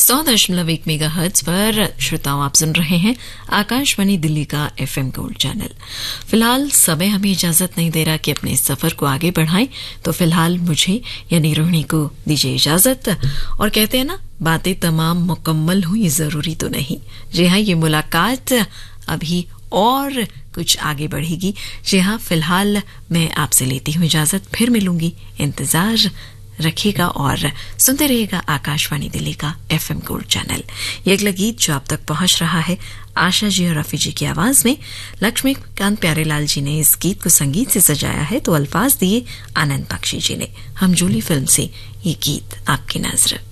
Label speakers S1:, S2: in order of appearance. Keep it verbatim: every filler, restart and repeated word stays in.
S1: सौ दशमलव एक मेगा हर्ट्ज पर श्रोताओं आप सुन रहे हैं आकाशवाणी दिल्ली का एफएम गोल्ड चैनल। फिलहाल समय हमें इजाजत नहीं दे रहा कि अपने सफर को आगे बढ़ाएं, तो फिलहाल मुझे यानी रोहिणी को दीजिए इजाजत। और कहते हैं ना, बातें तमाम मुकम्मल हुई जरूरी तो नहीं। जी हाँ, ये मुलाकात अभी और कुछ आगे बढ़ेगी। जी हाँ, फिलहाल मैं आपसे लेती हूँ इजाजत, फिर मिलूंगी। इंतजार रखिएगा और सुनते रहिएगा आकाशवाणी दिल्ली का एफएम गोल्ड चैनल। ये अगला गीत जो आप तक पहुंच रहा है आशा जी और रफी जी की आवाज में, लक्ष्मीकांत प्यारेलाल जी ने इस गीत को संगीत से सजाया है, तो अल्फाज दिए आनंद बख्शी जी ने। हमजोली फिल्म से ये गीत आपकी नजर।